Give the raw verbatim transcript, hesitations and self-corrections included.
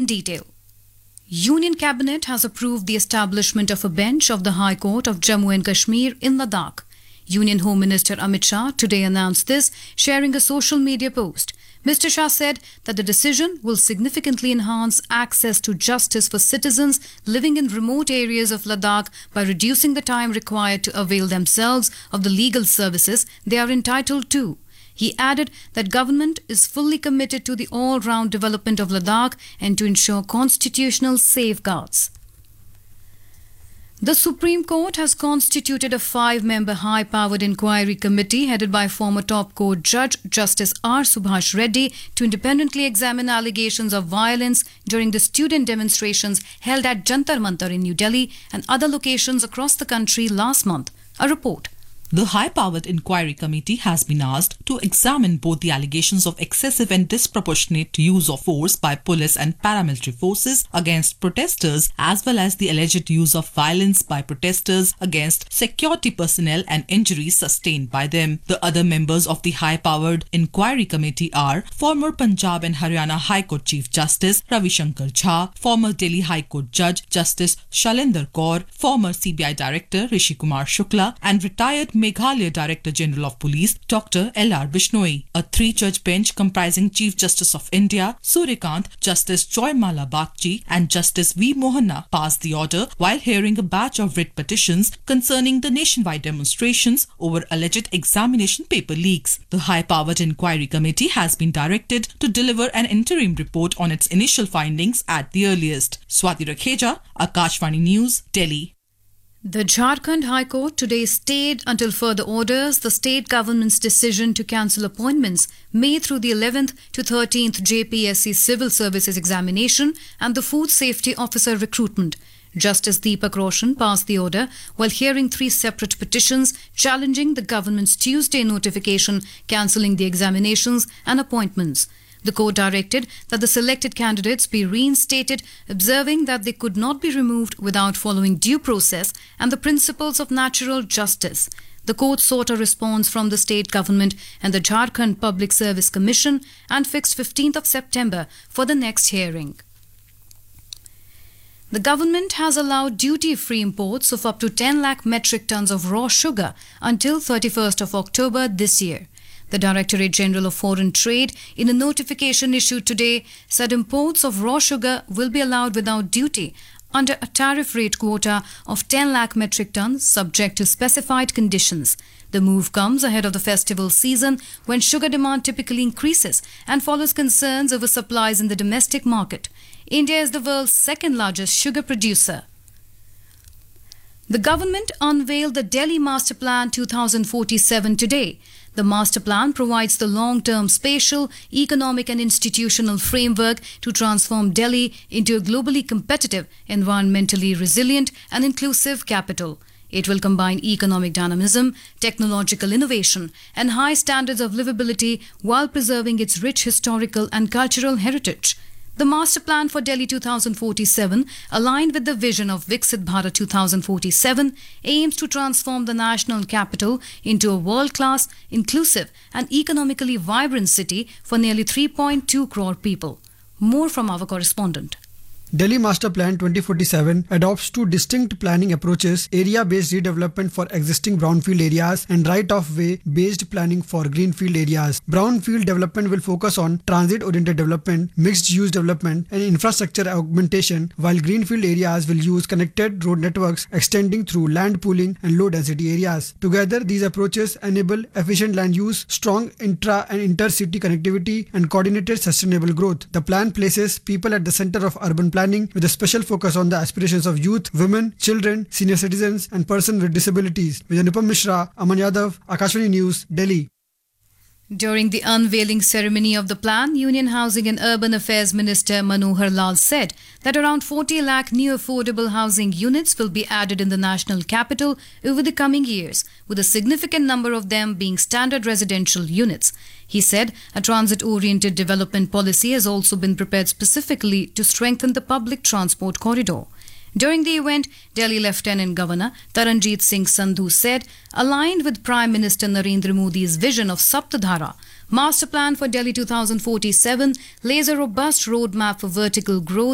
detail. Union Cabinet has approved the establishment of a bench of the High Court of Jammu and Kashmir in Ladakh. Union Home Minister Amit Shah today announced this, sharing a social media post. Mister Shah said that the decision will significantly enhance access to justice for citizens living in remote areas of Ladakh by reducing the time required to avail themselves of the legal services they are entitled to. He added that government is fully committed to the all-round development of Ladakh and to ensure constitutional safeguards. The Supreme Court has constituted a five-member high-powered inquiry committee headed by former top court judge Justice R. Subhash Reddy to independently examine allegations of violence during the student demonstrations held at Jantar Mantar in New Delhi and other locations across the country last month. A report. The high-powered inquiry committee has been asked to examine both the allegations of excessive and disproportionate use of force by police and paramilitary forces against protesters, as well as the alleged use of violence by protesters against security personnel and injuries sustained by them. The other members of the high-powered inquiry committee are former Punjab and Haryana High Court Chief Justice Ravi Shankar Jha, former Delhi High Court Judge Justice Shailendra Kaur, former C B I Director Rishi Kumar Shukla, and retired Meghalaya Director General of Police Doctor L R Bishnoi. A three-judge bench comprising Chief Justice of India Suryakant, Justice Joymala Bagchi and Justice V. Mohanna passed the order while hearing a batch of writ petitions concerning the nationwide demonstrations over alleged examination paper leaks. The high-powered inquiry committee has been directed to deliver an interim report on its initial findings at the earliest. Swati Rakheja, Akashvani News, Delhi. The Jharkhand High Court today stayed until further orders the state government's decision to cancel appointments made through the eleventh to thirteenth J P S C Civil Services Examination and the Food Safety Officer recruitment. Justice Deepak Roshan passed the order while hearing three separate petitions challenging the government's Tuesday notification cancelling the examinations and appointments. The court directed that the selected candidates be reinstated, observing that they could not be removed without following due process and the principles of natural justice. The court sought a response from the state government and the Jharkhand Public Service Commission and fixed fifteenth of September for the next hearing. The government has allowed duty-free imports of up to ten lakh metric tons of raw sugar until thirty-first of October this year. The Directorate General of Foreign Trade, in a notification issued today, said imports of raw sugar will be allowed without duty under a tariff rate quota of ten lakh metric tons subject to specified conditions. The move comes ahead of the festival season when sugar demand typically increases and follows concerns over supplies in the domestic market. India is the world's second largest sugar producer. The government unveiled the Delhi Master Plan twenty forty-seven today. The master plan provides the long-term spatial, economic and institutional framework to transform Delhi into a globally competitive, environmentally resilient and inclusive capital. It will combine economic dynamism, technological innovation and high standards of livability while preserving its rich historical and cultural heritage. The Master Plan for Delhi twenty forty-seven, aligned with the vision of Viksit Bharat twenty forty-seven, aims to transform the national capital into a world-class, inclusive and economically vibrant city for nearly three point two crore people. More from our correspondent. Delhi Master Plan twenty forty-seven adopts two distinct planning approaches: area-based redevelopment for existing brownfield areas and right-of-way based planning for greenfield areas. Brownfield development will focus on transit-oriented development, mixed-use development and infrastructure augmentation, while greenfield areas will use connected road networks extending through land pooling and low-density areas. Together, these approaches enable efficient land use, strong intra- and inter-city connectivity and coordinated sustainable growth. The plan places people at the center of urban planning with a special focus on the aspirations of youth, women, children, senior citizens and persons with disabilities. With Anupam Mishra, Aman Yadav, Akashvani News, Delhi. During the unveiling ceremony of the plan, Union Housing and Urban Affairs Minister Manohar Lal said that around forty lakh new affordable housing units will be added in the national capital over the coming years, with a significant number of them being standard residential units. He said a transit-oriented development policy has also been prepared specifically to strengthen the public transport corridor. During the event, Delhi Lieutenant Governor Taranjeet Singh Sandhu said, aligned with Prime Minister Narendra Modi's vision of Saptadhara, Master Plan for Delhi twenty forty-seven lays a robust roadmap for vertical growth